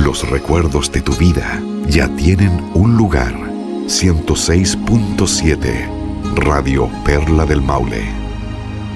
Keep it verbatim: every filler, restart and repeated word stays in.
Los recuerdos de tu vida ya tienen un lugar. ciento seis punto siete Radio Perla del Maule.